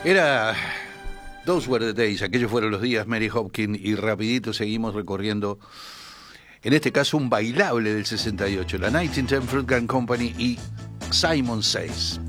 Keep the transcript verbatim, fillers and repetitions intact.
Era Those Were the Days, aquellos fueron los días, Mary Hopkins, y rapidito seguimos recorriendo, en este caso un bailable del sesenta y ocho, la mil novecientos diez Fruit Gang Company y Simon Says.